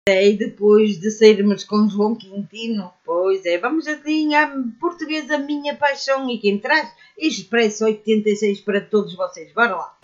E depois de sairmos com João Quintino, pois é, vamos assim à portuguesa Minha Paixão e quem traz Expresso 86 para todos vocês. Bora lá!